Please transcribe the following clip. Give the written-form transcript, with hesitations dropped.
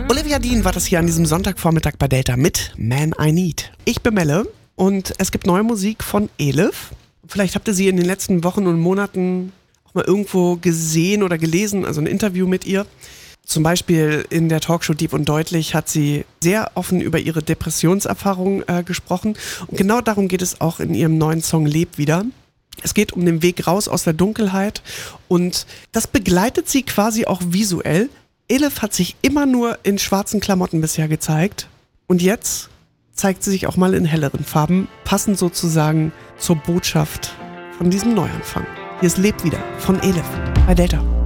Olivia Dean war das hier an diesem Sonntagvormittag bei Delta mit Man I Need. Ich bin Melle und es gibt neue Musik von Elif. Vielleicht habt ihr sie in den letzten Wochen und Monaten auch mal irgendwo gesehen oder gelesen, also ein Interview mit ihr. Zum Beispiel in der Talkshow Deep und Deutlich hat sie sehr offen über ihre Depressionserfahrung gesprochen. Und genau darum geht es auch in ihrem neuen Song Leb wieder. Es geht um den Weg raus aus der Dunkelheit und das begleitet sie quasi auch visuell. Elif hat sich immer nur in schwarzen Klamotten bisher gezeigt und jetzt zeigt sie sich auch mal in helleren Farben, passend sozusagen zur Botschaft von diesem Neuanfang. Hier ist Leb wieder von Elif bei Delta.